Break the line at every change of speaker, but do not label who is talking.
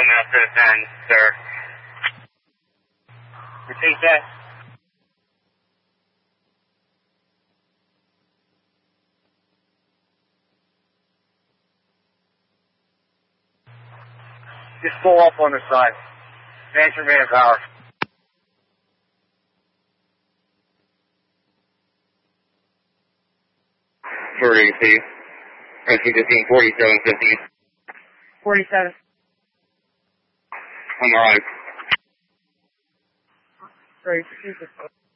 minutes to 10, sir. Repeat that.
Just pull up on the side. Advance your manpower.
For receive. Rescue 15, 4750.
47.
On the right.
Sorry, excuse me.